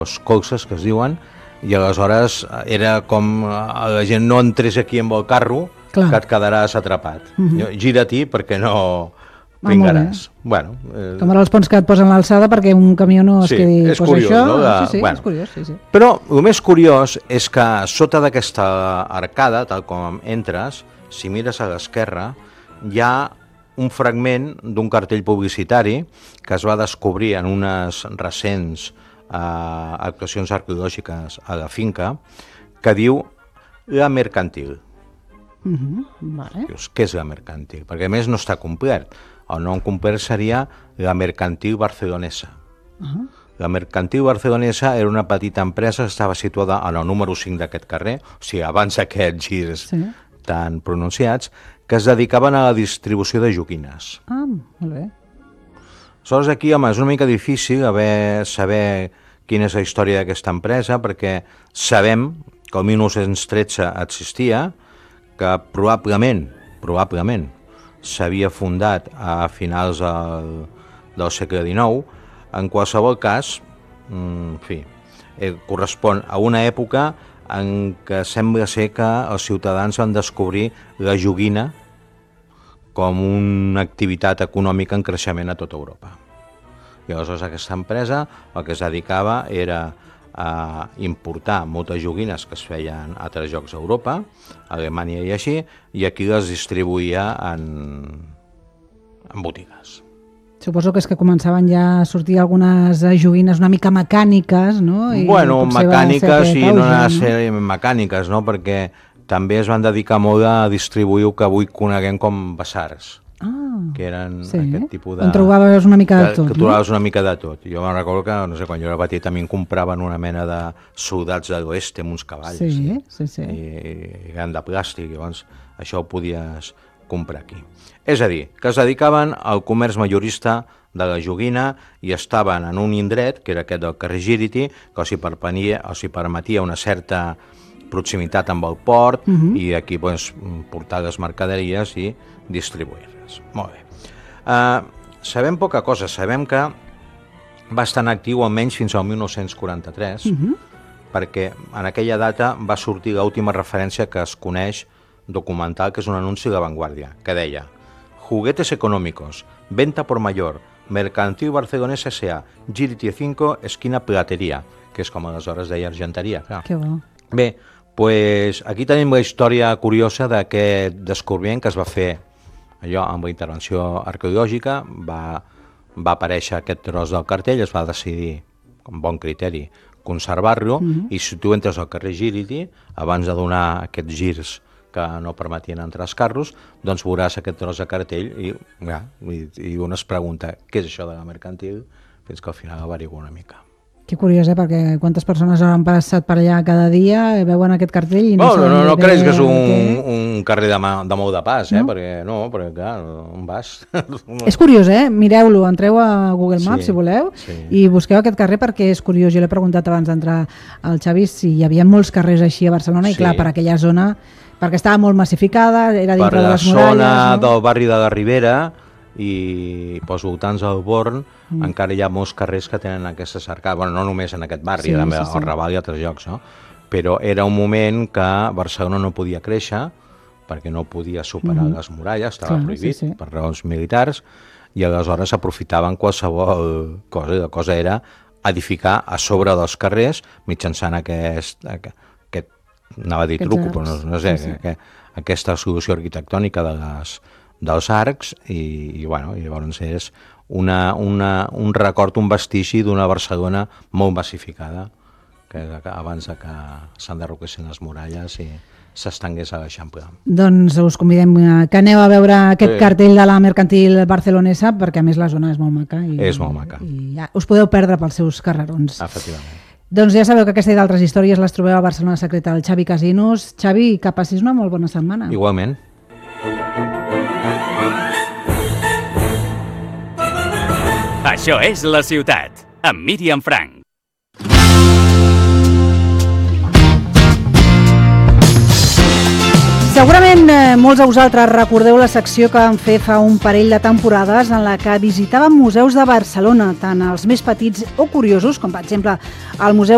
colzes que es diuen, i aleshores era com la gent no entrés aquí amb el carro, que et quedaràs atrapat. Gira-t'hi perquè no pringaràs. Bueno, com ara els ponts que et posen l'alçada perquè un camió no es quedi... És curiós, no? És curiós, sí. Però el més curiós és que sota d'aquesta arcada, tal com entres, si mires a l'esquerra, hi ha un fragment d'un cartell publicitari que es va descobrir en unes recents actuacions arqueològiques a la finca, que diu la mercantil. Dius, què és la mercantil? Perquè a més no està complet. El nom complet seria la Mercantil Barcelonesa. La Mercantil Barcelonesa era una petita empresa que estava situada en el número 5 d'aquest carrer, o sigui, abans d'aquests girs tan pronunciats, que es dedicaven a la distribució de joguines. Molt bé. Aleshores aquí, home, és una mica difícil saber quina és la història d'aquesta empresa, perquè sabem que el 1913 existia, que probablement s'havia fundat a finals del segle XIX. En qualsevol cas, correspon a una època en què sembla ser que els ciutadans van descobrir la joguina com una activitat econòmica en creixement a tota Europa. I aleshores aquesta empresa el que es dedicava era a importar moltes joguines que es feien a altres llocs d'Europa, a Alemanya i així, i aquí les distribuïa en botigues. Suposo que és que començaven ja a sortir algunes joguines una mica mecàniques, no? Bueno, mecàniques i no han de ser mecàniques, no? Perquè també es van dedicar molt a distribuir el que avui coneguem com basars, que eren aquest tipus de... On trobaves una mica de tot, no? Que trobaves una mica de tot. Jo me'n recordo que, no sé, quan jo era petit també em compraven una mena de soldats de l'oest amb uns cavalls. Sí. I eren de plàstic, llavors això ho podies comprar aquí. És a dir, que es dedicaven al comerç majorista de la joguina i estaven en un indret, que era aquest del carrer Gíriti, que els hi permetia una certa proximitat amb el port i aquí portar les mercaderies i distribuir-les. Molt bé. Sabem poca cosa, sabem que va estar actiu almenys fins al 1943, perquè en aquella data va sortir l'última referència que es coneix documental, que és un anunci de La Vanguardia, que deia: juguetes económicos, venta por mayor, Mercantil Barcelonesa S.A., Gíriti 5, esquina Plateria, que és com aleshores deia Argenteria. Que bo. Bé, doncs aquí tenim la història curiosa d'aquest descobriment que es va fer allò amb la intervenció arqueològica, va aparèixer aquest tros del cartell, es va decidir, amb bon criteri, conservar-lo, i si tu entres al carrer Gíriti, abans de donar aquests girs que no permetien entrar els carros, doncs veuràs aquest tros de cartell i un es pregunta què és això de la mercantil, fins que al final averigua una mica. Que curiós, perquè quantes persones han passat per allà cada dia, veuen aquest cartell i no saben... No creus que és un carrer de molt de pas, perquè clar, on vas? És curiós, mireu-lo, entreu a Google Maps si voleu i busqueu aquest carrer perquè és curiós. Jo l'he preguntat abans d'entrar al Xavi si hi havia molts carrers així a Barcelona i clar, per aquella zona, perquè estava molt massificada, era dintre de les muralles... Per la zona del barri de la Ribera i pels voltants del Born encara hi ha molts carrers que tenen aquestes arcades, bueno, no només en aquest barri, també al Raval i altres llocs, no? Però era un moment que Barcelona no podia créixer perquè no podia superar les muralles, estava prohibit per raons militars, i aleshores aprofitaven qualsevol cosa, i la cosa era edificar a sobre dels carrers mitjançant aquest anava a dir truco, però no sé, aquesta solució arquitectònica dels arcs i llavors és un record, un vestigi d'una Barcelona molt massificada que abans que s'enderroquessin les muralles i s'estengués a l'Eixample. Doncs us convidem que aneu a veure aquest cartell de la Mercantil Barcelonesa perquè a més la zona és molt maca. És molt maca. I ja us podeu perdre pels seus carrerons. Efectivament. Doncs ja sabeu que aquesta i d'altres històries les trobeu a Barcelona Secreta, al Xavi Casinos. Xavi, que passis una molt bona setmana. Igualment. Això és La Ciutat, amb Míriam Frank. Segurament molts de vosaltres recordeu la secció que vam fer fa un parell de temporades en la que visitàvem museus de Barcelona, tant els més petits o curiosos, com per exemple el Museu